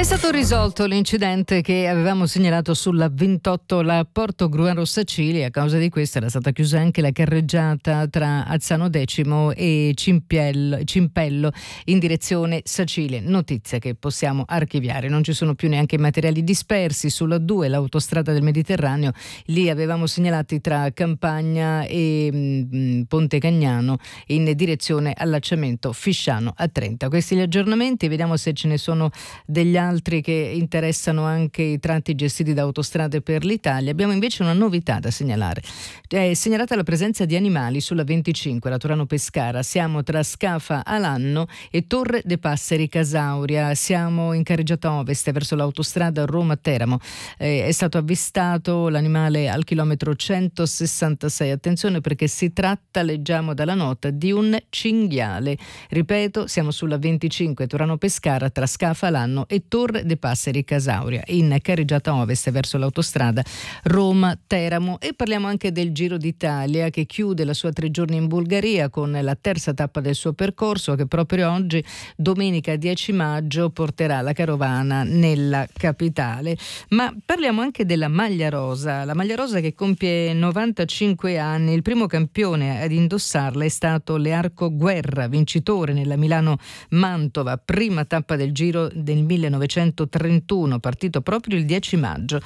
stato risolto l'incidente che avevamo segnalato sulla 28, la Porto Gruaro Sacili. A causa di questo era stata chiusa anche la carreggiata tra Azzano Decimo e Cimpello in direzione Sacile. Notizia che possiamo archiviare, non ci sono più neanche materiali dispersi. Sulla 2, l'autostrada del Mediterraneo, lì avevamo segnalati tra Campagna e Ponte Cagnano in direzione allacciamento Fisciano a 30. Questi gli aggiornamenti, vediamo se ce ne sono degli altri che interessano anche i tratti gestiti da Autostrade per l'Italia. Abbiamo invece una novità da segnalare. È segnalata la presenza di animali sulla 25, la Turano-Pescara. Siamo tra Scafa Alanno e Torre de' Passeri Casauria. Siamo in carreggiata ovest verso l'autostrada Roma-Teramo. È stato avvistato l'animale al chilometro 166. Attenzione, perché si tratta, leggiamo dalla nota, di un cinghiale. Ripeto, siamo sulla 25 Turano-Pescara tra Scafa Alanno e Torre de' Passeri Casauria, in carreggiata ovest verso l'autostrada Roma-Teramo. E parliamo anche del Giro d'Italia, che chiude la sua 3 giorni in Bulgaria con la terza tappa del suo percorso, che proprio oggi, domenica 10 maggio, porterà la carovana nella capitale. Ma parliamo anche della maglia rosa, la maglia rosa che compie 95 anni. Il primo campione ad indossarla è stato Learco Guerra, vincitore nella Milano-Mantova, prima tappa del Giro del 1931, partito proprio il 10 maggio.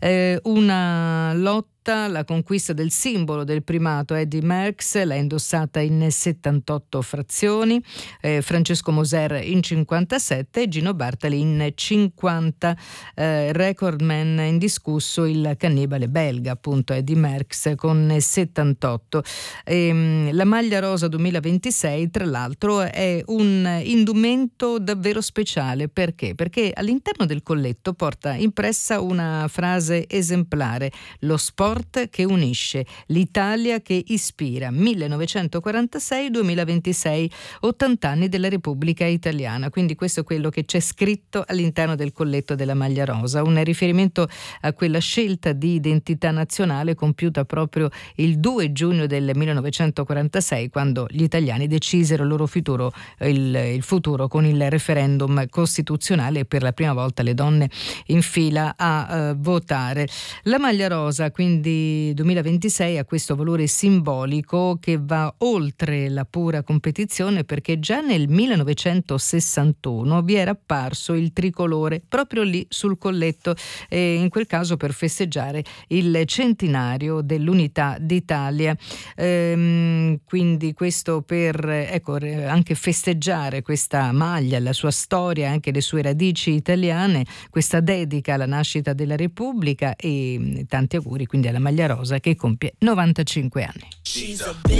Una lotta, la conquista del simbolo del primato. Eddy Merckx l'ha indossata in 78 frazioni, Francesco Moser in 57 e Gino Bartali in 50. Recordman indiscusso il cannibale belga, appunto Eddy Merckx, con 78. La maglia rosa 2026, tra l'altro, è un indumento davvero speciale. Perché? Perché all'interno del colletto porta impressa una frase esemplare: lo sport che unisce, l'Italia che ispira, 1946-2026, 80 anni della Repubblica Italiana. Quindi questo è quello che c'è scritto all'interno del colletto della maglia rosa, un riferimento a quella scelta di identità nazionale compiuta proprio il 2 giugno del 1946, quando gli italiani decisero il loro futuro, il futuro con il referendum costituzionale, e per la prima volta le donne in fila a votare. La maglia rosa, quindi 2026, ha questo valore simbolico che va oltre la pura competizione, perché già nel 1961 vi era apparso il tricolore proprio lì sul colletto, in quel caso per festeggiare il centenario dell'Unità d'Italia. Quindi questo per anche festeggiare questa maglia, la sua storia, anche le sue radici italiane, questa dedica alla nascita della Repubblica, e tanti auguri quindi alla maglia rosa che compie 95 anni.